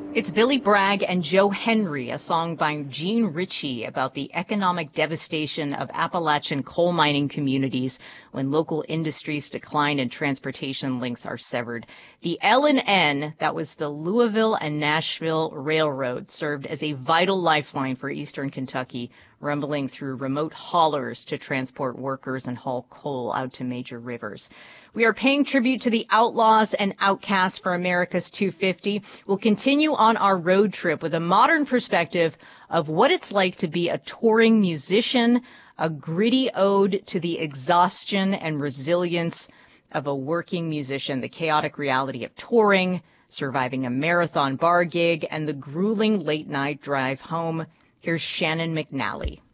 It's Billy Bragg and Joe Henry, a song by Gene Ritchie about the economic devastation of Appalachian coal mining communities when local industries decline and transportation links are severed. The L&N, that was the Louisville and Nashville Railroad, served as a vital lifeline for eastern Kentucky, rumbling through remote haulers to transport workers and haul coal out to major rivers. We are paying tribute to the outlaws and outcasts for America's 250. We'll continue on our road trip with a modern perspective of what it's like to be a touring musician, a gritty ode to the exhaustion and resilience of a working musician, the chaotic reality of touring, surviving a marathon bar gig, and the grueling late-night drive home. Here's Shannon McNally.